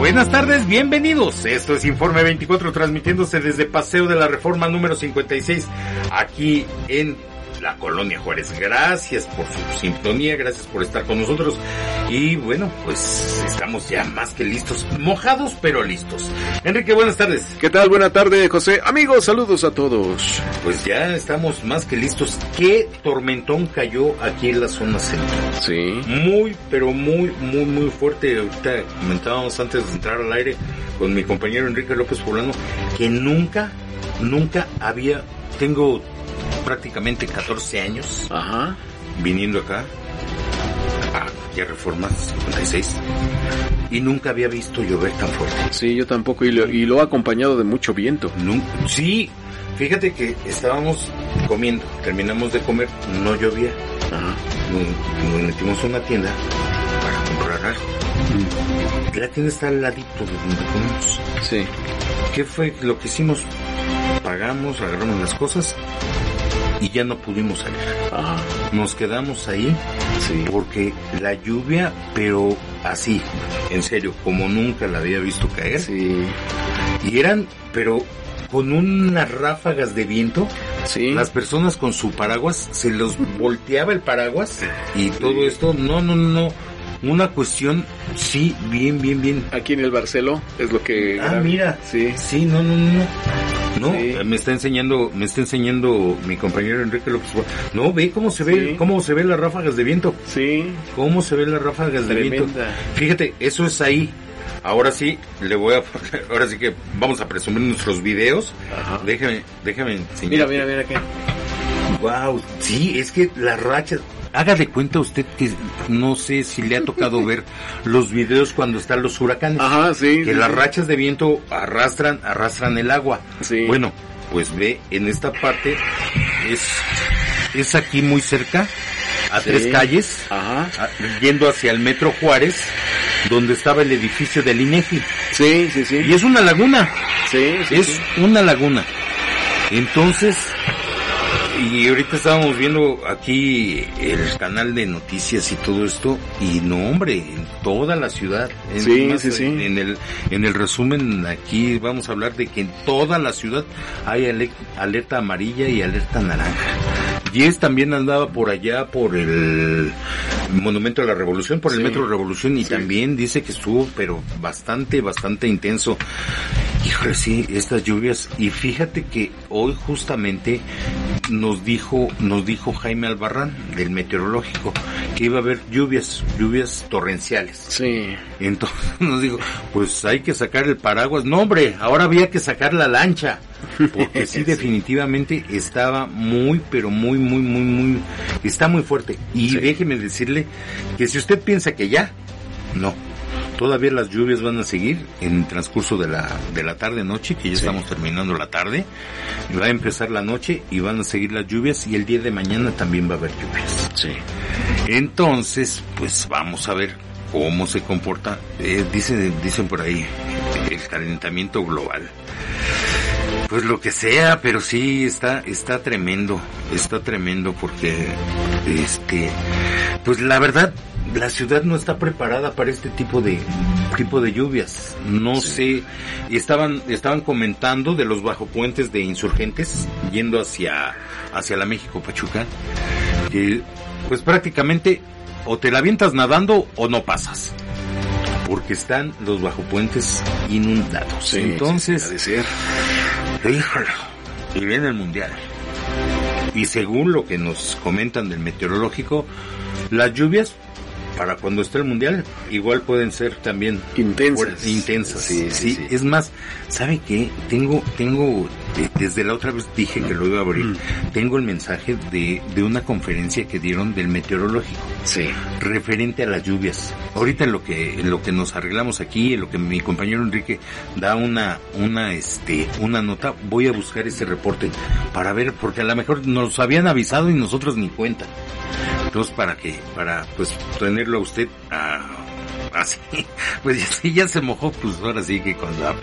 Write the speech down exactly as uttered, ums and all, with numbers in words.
Buenas tardes, bienvenidos. Esto es Informe veinticuatro, transmitiéndose desde Paseo de la Reforma número cincuenta y seis, aquí en la Colonia Juárez. Gracias por su sintonía, gracias por estar con nosotros. Y bueno, pues estamos ya más que listos, mojados pero listos. Enrique, buenas tardes. ¿Qué tal? Buena tarde, José. Amigos, saludos a todos. Pues ya estamos más que listos. ¿Qué tormentón cayó aquí en la zona centro? Sí. Muy, pero muy, muy, muy fuerte. Ahorita comentábamos antes de entrar al aire con mi compañero Enrique López Poblano que nunca, nunca había... Tengo prácticamente catorce años. Ajá. Viniendo acá a ya Reforma cincuenta y seis y nunca había visto llover tan fuerte. Sí, yo tampoco, y lo, y lo ha acompañado de mucho viento. Nunca, sí, fíjate que estábamos comiendo, terminamos de comer, no llovía. Ajá. Nos, nos metimos a una tienda para comprar algo. Mm. La tienda está al ladito de donde comemos. Sí. ¿Qué fue lo que hicimos? Pagamos, agarramos las cosas y ya no pudimos salir. Ajá. Nos quedamos ahí, sí, porque la lluvia, pero así, en serio, como nunca la había visto caer. Sí. Y eran, pero con unas ráfagas de viento. Sí. Las personas con su paraguas, se los volteaba el paraguas y todo sí. Esto, no, no, no. Una cuestión, sí, bien, bien, bien. Aquí en el Barceló es lo que... Ah, mira. Sí. Sí, no, no, no. No, sí. me está enseñando, me está enseñando mi compañero Enrique López. No, ve cómo se ve, sí. cómo se ven las ráfagas de viento. Sí. Cómo se ven las ráfagas Tremenda. de viento. Fíjate, eso es ahí. Ahora sí, le voy a, ahora sí que vamos a presumir nuestros videos. Ajá. Déjame, déjame enseñar. Mira, mira, mira aquí. Wow, sí, es que las rachas... Haga de cuenta usted que no sé si le ha tocado ver los videos cuando están los huracanes. Ajá, sí. Que sí, las sí. rachas de viento arrastran, arrastran el agua. Sí. Bueno, pues ve, en esta parte es, es aquí muy cerca, a sí. tres calles, Ajá. A, yendo hacia el Metro Juárez, donde estaba el edificio del INEGI. Sí, sí, sí. Y es una laguna. Sí, sí. Es sí. una laguna. Entonces... Y ahorita estábamos viendo aquí el canal de noticias y todo esto, y no, hombre, en toda la ciudad. En, sí, más, sí, sí. En el, en el resumen aquí vamos a hablar de que en toda la ciudad hay alerta amarilla y alerta naranja. Yes también andaba por allá, por el Monumento a la Revolución, por el sí. Metro Revolución, y sí. también dice que estuvo, pero bastante, bastante intenso. Híjole, sí, estas lluvias. Y fíjate que hoy justamente nos dijo, nos dijo Jaime Albarrán, del meteorológico, que iba a haber lluvias, lluvias torrenciales. Sí. Entonces nos dijo, pues hay que sacar el paraguas. No, hombre, ahora había que sacar la lancha. Porque sí, definitivamente estaba muy, pero muy, muy, muy, muy, está muy fuerte. Y sí. déjeme decirle que si usted piensa que ya, no. Todavía las lluvias van a seguir en el transcurso de la de la tarde-noche, que ya sí. estamos terminando la tarde. Va a empezar la noche y van a seguir las lluvias, y el día de mañana también va a haber lluvias. Sí. Entonces, pues vamos a ver cómo se comporta. Eh, dicen, dicen por ahí, el calentamiento global. Pues lo que sea, pero sí está está tremendo, está tremendo porque este pues la verdad la ciudad no está preparada para este tipo de tipo de lluvias. No sí. sé, estaban estaban comentando de los bajopuentes de Insurgentes yendo hacia hacia la México Pachuca, que pues prácticamente o te la avientas nadando o no pasas. Porque están los bajopuentes inundados. Sí, entonces, sí, sí, híjole, y viene el mundial. Y según lo que nos comentan del meteorológico, las lluvias para cuando esté el mundial igual pueden ser también intensas. Fuertes, intensas. Sí, sí, sí, sí. Es más, ¿sabe qué? Tengo, tengo, desde la otra vez dije que lo iba a abrir, mm. tengo el mensaje de, de una conferencia que dieron del meteorológico. Sí. Referente a las lluvias. Ahorita en lo que, en lo que nos arreglamos aquí, en lo que mi compañero Enrique da una, una, este, una nota, voy a buscar ese reporte para ver, porque a lo mejor nos habían avisado y nosotros ni cuenta. Entonces, para que, para, pues, tenerlo a usted, ah, así, pues, si ya se mojó, pues, ahora sí que cuando